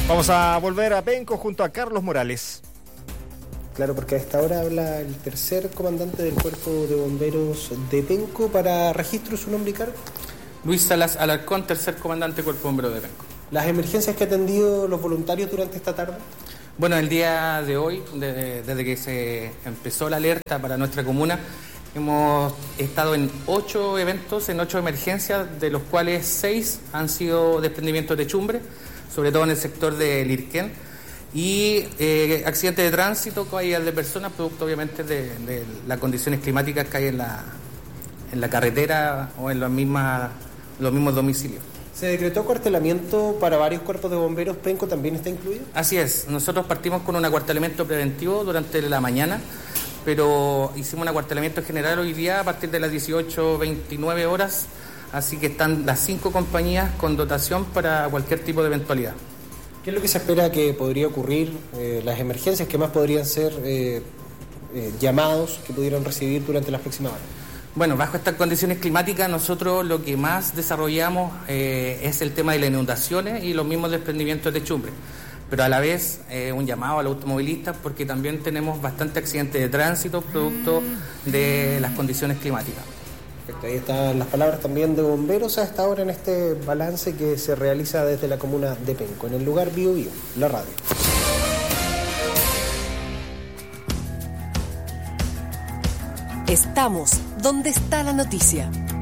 Vamos a volver a Penco junto a Carlos Morales. Claro, porque a esta hora habla el tercer comandante del Cuerpo de Bomberos de Penco. Para registro, su nombre y cargo. Luis Salas Alarcón, tercer comandante del Cuerpo de Bomberos de Penco. ¿Las emergencias que ha atendido los voluntarios durante esta tarde? Bueno, el día de hoy, desde que se empezó la alerta para nuestra comuna, hemos estado en 8 eventos, en 8 emergencias, de los cuales 6 han sido desprendimientos de techumbre, sobre todo en el sector de Lirquén, y accidentes de tránsito, caídas de personas, producto obviamente de las condiciones climáticas que hay en la carretera o en los mismos domicilios. ¿Se decretó acuartelamiento para varios cuerpos de bomberos? ¿Penco también está incluido? Así es, nosotros partimos con un acuartelamiento preventivo durante la mañana, pero hicimos un acuartelamiento general hoy día a partir de las 18:29 horas, así que están las 5 compañías con dotación para cualquier tipo de eventualidad. ¿Qué es lo que se espera que podría ocurrir, las emergencias que más podrían ser llamados que pudieran recibir durante las próximas horas? Bueno, bajo estas condiciones climáticas nosotros lo que más desarrollamos es el tema de las inundaciones y los mismos desprendimientos de techumbre, pero a la vez un llamado a los automovilistas porque también tenemos bastante accidentes de tránsito producto de las condiciones climáticas. Perfecto, ahí están las palabras también de bomberos a esta hora en este balance que se realiza desde la comuna de Penco, en el lugar Bio Bio, la radio. Estamos donde está la noticia.